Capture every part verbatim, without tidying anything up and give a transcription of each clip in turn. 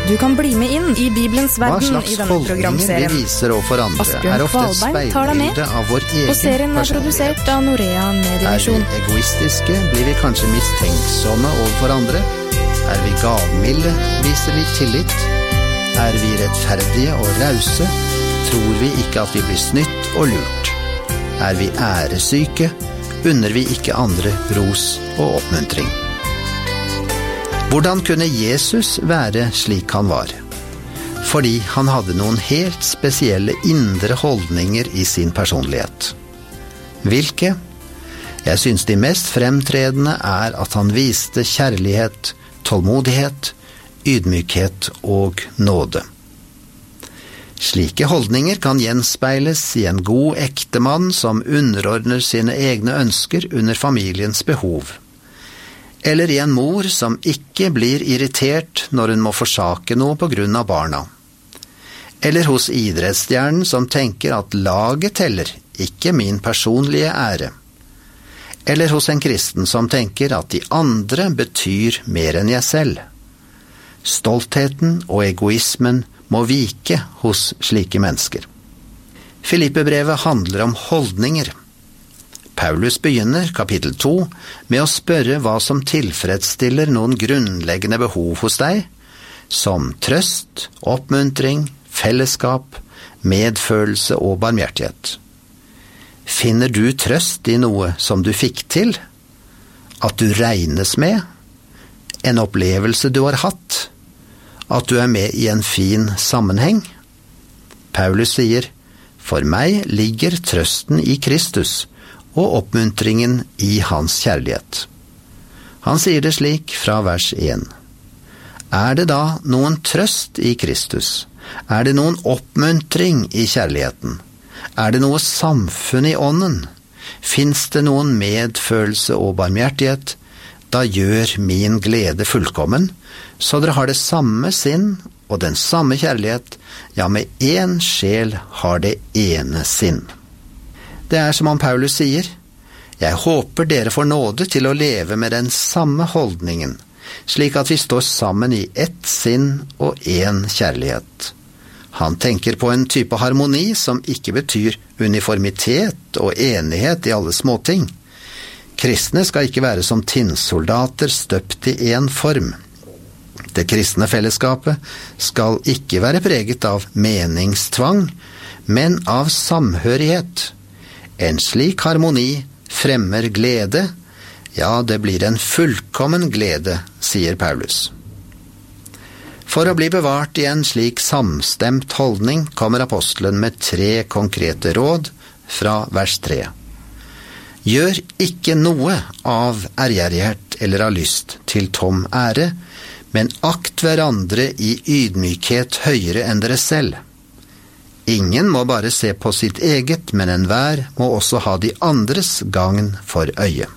Du kan bli med inn i Bibelens Hva verden slags i denne holdninger programserien. vi viser overfor andre Asbjørn er ofte et Kvalbein tar deg med, speilbilde av vår egen Og serien er produsert personlighet. av Norea Er vi Medievisjon. egoistiske, blir vi kanskje mistenksomme overfor andre. Er vi gavmilde, viser vi tillit. Er vi rettferdige og rause, tror vi ikke at vi blir snytt og lurt. Er vi æresyke, unner vi ikke andre ros og oppmuntring. Hvordan kunne Jesus være slik han var? Fordi han hadde noen helt spesielle indre holdninger i sin personlighet. Hvilke? Jeg synes de mest fremtredende er at han viste kjærlighet, tålmodighet, ydmykhet og nåde. Slike holdninger kan gjenspeiles i en god ektemann som underordner sine egne ønsker under familiens behov. Eller i en mor som ikke blir irritert når hun må forsake noe på grunn av barna. Eller hos idrettsstjernen som tenker at laget teller, ikke min personlige ære. Eller hos en kristen som tenker at de andre betyr mer enn jeg selv. Stoltheten og egoismen må vike hos slike mennesker. Filippebrevet handler om holdninger. Paulus begynner, kapittel to, med å spørre hva som tilfredsstiller noen grunnleggende behov hos deg, som trøst, oppmuntring, fellesskap, medfølelse og barmhjertighet. Finner du trøst i noe som du fikk til? At du regnes med? En opplevelse du har hatt? At du er med i en fin sammenheng? Paulus sier, for meg ligger trøsten i Kristus, og oppmuntringen i hans kjærlighet. Han sier det slik fra vers én. Er det da noen trøst i Kristus? Er det noen oppmuntring i kjærligheten? Er det noe samfunn i ånden? Finns det noen medfølelse og barmhjertighet? Da gjør min glede fullkommen, så dere har det samme sinn og den samme kjærlighet, ja, med en sjel har det ene sinn. Det er som om Paulus sier, jeg håper dere får nåde til å leve med den samme holdningen, slik at vi står sammen i ett sinn og en kjærlighet. Han tenker på en type harmoni som ikke betyr uniformitet og enighet i alle småting. Kristne skal ikke være som tinnsoldater støpt i en form. Det kristne fellesskapet skal ikke være preget av meningstvang, men av samhørighet. En slik harmoni fremmer glede, ja, det blir en fullkommen glede, sier Paulus. For å bli bevart i en slik samstemt holdning kommer apostelen med tre konkrete råd fra vers tre. Gjør ikke noe av ærgjerrighet eller av lyst til tom ære, men akt hverandre i ydmykhet høyere enn dere selv. Ingen må bare se på sitt eget, men enhver må også ha de andres gagn for øye.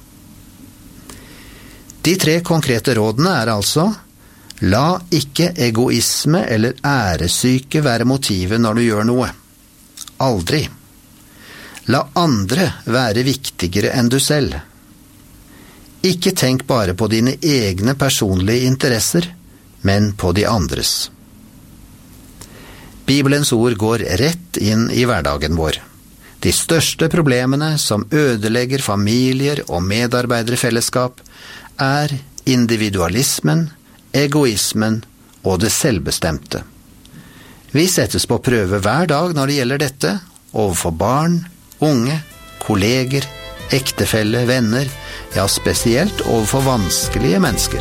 De tre konkrete rådene er altså, la ikke egoisme eller æresyke være motivet når du gjør noe. Aldri. La andre være viktigere enn du selv. Ikke tenk bare på dine egne personlige interesser, men på de andres. Bibelens ord går rett inn i hverdagen vår. De største problemene som ødelegger familier og medarbeiderfellesskap er individualismen, egoismen og det selvbestemte. Vi settes på prøve hver dag når det gjelder dette, overfor barn, unge, kolleger, ektefelle, venner, ja spesielt overfor vanskelige mennesker.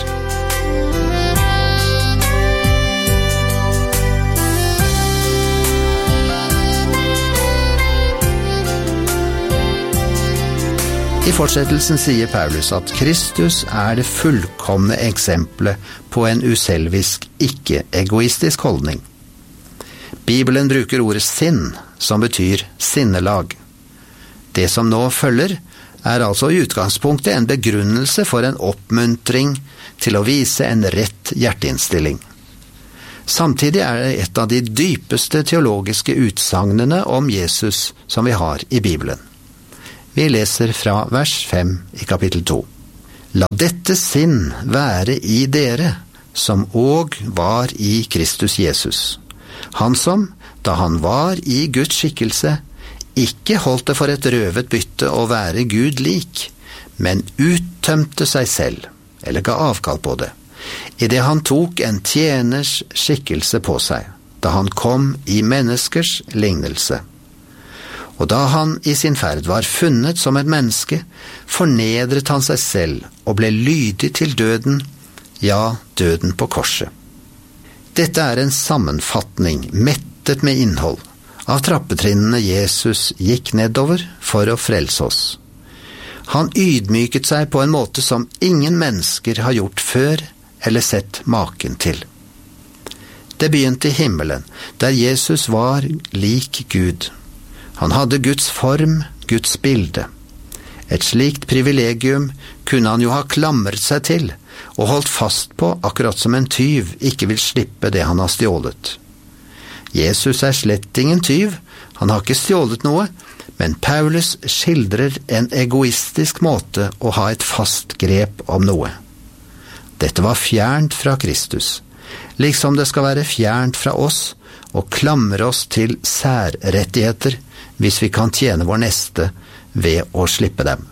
I fortsettelsen sier Paulus at Kristus er det fullkomne eksempelet på en uselvisk, ikke-egoistisk holdning. Bibelen bruker ordet sinn, som betyr sinnelag. Det som nå følger, er altså i utgangspunktet en begrunnelse for en oppmuntring til å vise en rett hjerteinnstilling. Samtidig er det et av de dypeste teologiske utsagnene om Jesus som vi har i Bibelen. Vi leser fra vers fem i kapittel to. La dette sinn være i dere, som òg var i Kristus Jesus. Han som, da han var i Guds skikkelse, ikke holdt det for et røvet bytte å være Gud lik, men uttømte seg selv, eller ga avkall på det, i det han tok en tjeners skikkelse på seg, da han kom i menneskers lignelse. Og da han i sin ferd var funnet som et menneske, fornedret han seg selv og ble lydig til døden, ja, døden på korset. Dette er en sammenfatning, mettet med innhold, av trappetrinnene Jesus gikk nedover for å frelse oss. Han ydmyket seg på en måte som ingen mennesker har gjort før eller sett maken til. Det begynte i himmelen, der Jesus var lik Gud. Han hadde Guds form, Guds bilde. Et slikt privilegium kunne han jo ha klamret seg til, og holdt fast på akkurat som en tyv ikke vil slippe det han har stjålet. Jesus er slett ingen tyv, han har ikke stjålet noe, men Paulus skildrer en egoistisk måte å ha et fast grep om noe. Dette var fjernt fra Kristus, liksom det skal være fjernt fra oss å klamre oss til særrettigheter hvis vi kan tjene vår neste ved å slippe dem.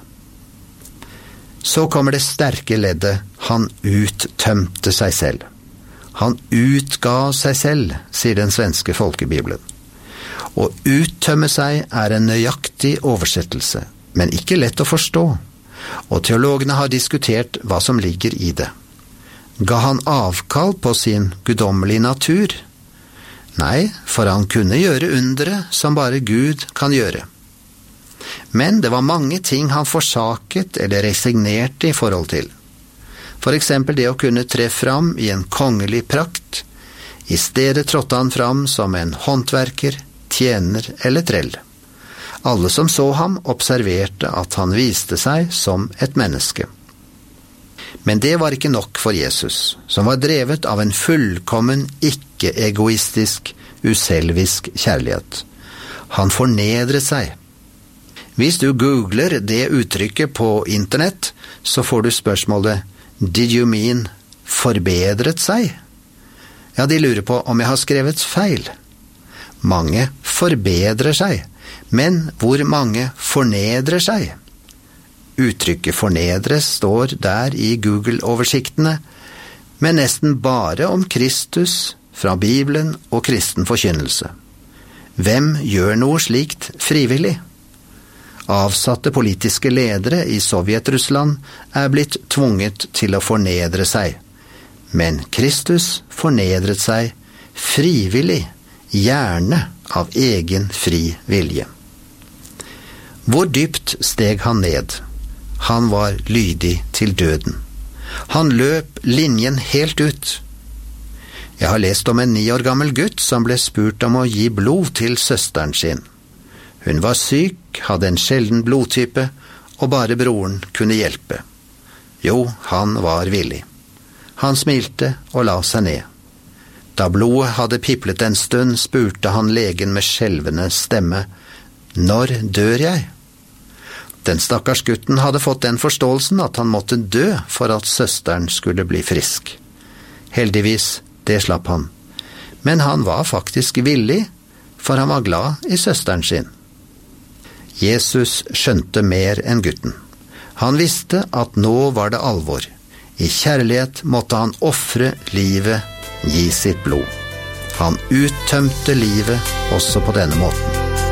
Så kommer det sterke leddet, han uttømte seg selv. Han utga seg selv, sier den svenske folkebibelen. Å uttømme seg er en nøyaktig oversettelse, men ikke lett å forstå, og teologene har diskutert hva som ligger i det. Ga han avkall på sin guddommelige natur? Nei, for han kunne gjøre undere som bare Gud kan gjøre. Men det var mange ting han forsaket eller resignerte i forhold til. For eksempel det å kunne tre fram i en kongelig prakt. I stedet trådte han fram som en håndverker, tjener eller trell. Alle som så ham observerte at han viste seg som et menneske. Men det var ikke nok for Jesus, som var drevet av en fullkommen, ikke-egoistisk, uselvisk kjærlighet. Han fornedret seg. Hvis du googler det uttrykket på internett, så får du spørsmålet «Did you mean forbedret seg?» Ja, de lurer på om jeg har skrevet feil. Mange forbedrer seg, men hvor mange fornedrer seg? Uttrykket fornedres står der i Google-oversiktene, men nesten bare om Kristus fra Bibelen og kristen forkynnelse. Hvem gjør noe slikt frivillig? Avsatte politiske ledere i Sovjet-Russland er blitt tvunget til å fornedre seg. Men Kristus fornedret seg frivillig, gjerne av egen fri vilje. Hvor dypt steg han ned? Han var lydig til døden. Han løp linjen helt ut. Jeg har lest om en ni år gammel gutt som ble spurt om å gi blod til søsteren sin. Hun var syk, hadde en sjelden blodtype, og bare broren kunne hjelpe. Jo, han var villig. Han smilte og la seg ned. Da blodet hadde piplet en stund, spurte han legen med skjelvende stemme, «Når dør jeg?» Den stakkars gutten hadde fått den forståelsen at han måtte dø for at søsteren skulle bli frisk. Heldigvis, det slapp han. Men han var faktisk villig, for han var glad i søsteren sin. Jesus skjønte mer enn gutten. Han visste at nå var det alvor. I kjærlighet måtte han offre livet, gi sitt blod. Han uttømte livet også på denne måten.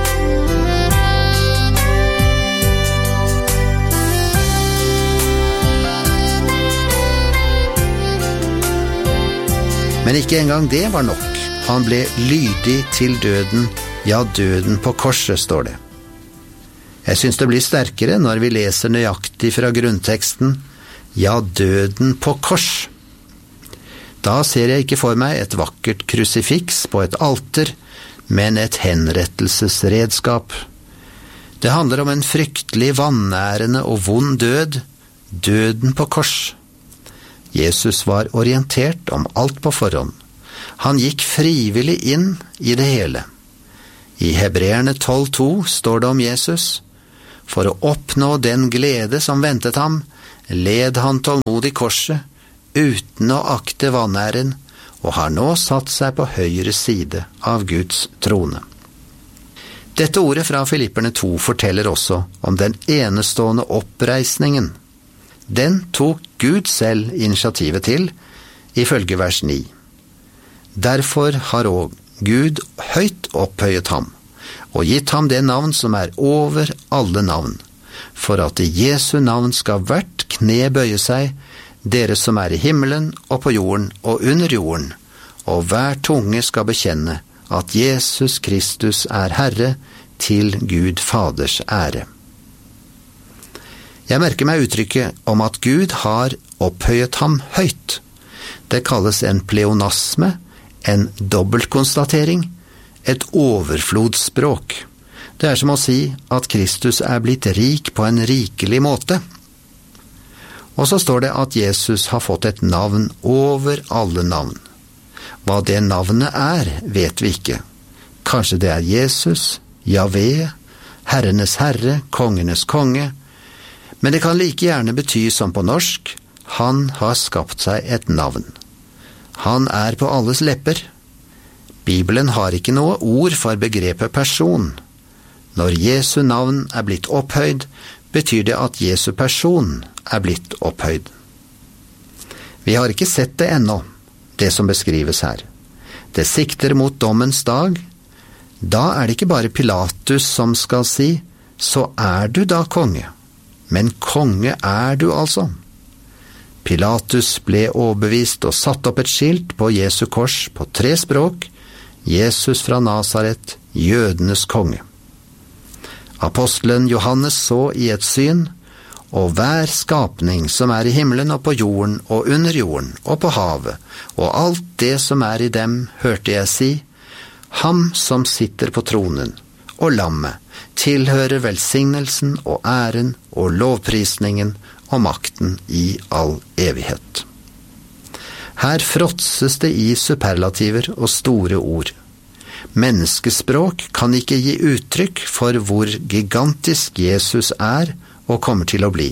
Men ikke engang det var nok. Han ble lydig til døden, ja, døden på korset, står det. Jeg synes det blir sterkere når vi leser nøyaktig fra grunnteksten, ja, døden på kors. Da ser jeg ikke for meg et vakkert krusifiks på et alter, men et henrettelsesredskap. Det handler om en fryktelig vannærende og vond død, døden på kors. Jesus var orientert om alt på forhånd. Han gikk frivillig inn i det hele. I Hebreerne tolv to står det om Jesus. For å oppnå den glede som ventet ham, led han tålmodig korset, uten å akte vanæren, og har nå satt seg på høyre side av Guds trone. Dette ordet fra Filipperne to forteller også om den enestående oppreisningen. Den tok Gud selv initiativet til, ifølge vers ni. Derfor har også Gud høyt opphøyet ham, og gitt ham det navn som er over alle navn, for at i Jesu navn skal hvert kne bøye seg, dere som er i himmelen og på jorden og under jorden, og hver tunge skal bekjenne at Jesus Kristus er Herre, til Gud Faders ære. Jeg merker meg uttrykket om at Gud har opphøyet ham høyt. Det kalles en pleonasme, en dobbeltkonstatering, et overflodsspråk. Det er som å si at Kristus er blitt rik på en rikelig måte. Og så står det at Jesus har fått et navn over alle navn. Hva det navnet er, vet vi ikke. Kanskje det er Jesus, Javé, Herrenes Herre, Kongenes Konge. Men det kan like gjerne bety som på norsk, han har skapt seg et navn. Han er på alles lepper. Bibelen har ikke noe ord for begrepet person. Når Jesu navn er blitt opphøyd, betyr det at Jesu person er blitt opphøyd. Vi har ikke sett det ennå, det som beskrives her. Det sikter mot dommens dag. Da er det ikke bare Pilatus som skal si, så er du da konge. Men konge er du altså. Pilatus ble overbevist og satt opp et skilt på Jesu kors på tre språk, Jesus fra Nasaret, jødenes konge. Apostelen Johannes så i et syn, og hver skapning som er i himmelen og på jorden og under jorden og på havet, og alt det som er i dem, hørte jeg si, ham som sitter på tronen, og lammet, tilhører velsignelsen og æren og lovprisningen og makten i all evighet. Her fråtses det i superlativer og store ord. Menneskespråk kan ikke gi uttrykk for hvor gigantisk Jesus er og kommer til å bli.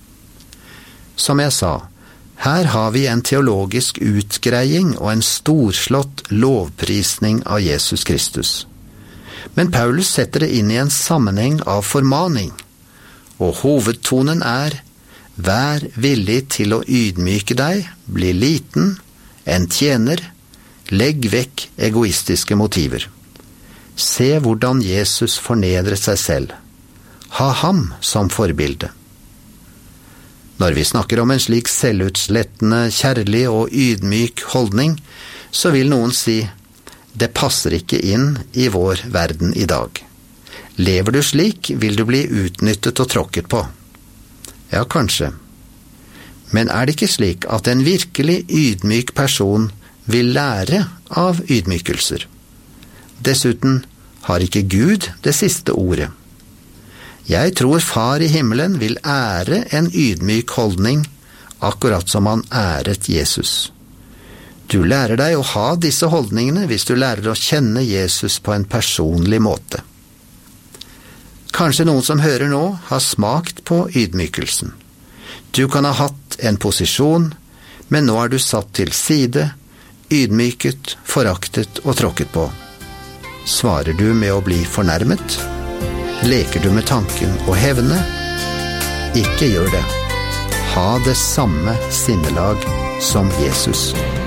Som jeg sa, her har vi en teologisk utgreiing og en storslått lovprisning av Jesus Kristus. Men Paulus setter det inn i en sammenheng av formaning, og hovedtonen er: vær villig til å ydmyke deg, bli liten, en tjener, legg vekk egoistiske motiver. Se hvordan Jesus fornedret seg selv. Ha ham som forbilde. Når vi snakker om en slik selvutslettende, kjærlig og ydmyk holdning, så vil noen si, det passer ikke inn i vår verden i dag. Lever du slik, vil du bli utnyttet og tråkket på. Ja, kanskje. Men er det ikke slik at en virkelig ydmyk person vil lære av ydmykelser? Dessuten har ikke Gud det siste ordet. Jeg tror Far i himmelen vil ære en ydmyk holdning, akkurat som han æret Jesus. Du lærer deg å ha disse holdningene hvis du lærer å kjenne Jesus på en personlig måte. Kanskje noen som hører nå har smakt på ydmykelsen. Du kan ha hatt en posisjon, men nå er du satt til side, ydmyket, foraktet og tråkket på. Svarer du med å bli fornærmet? Leker du med tanken å hevne? Ikke gjør det. Ha det samme sinnelag som Jesus.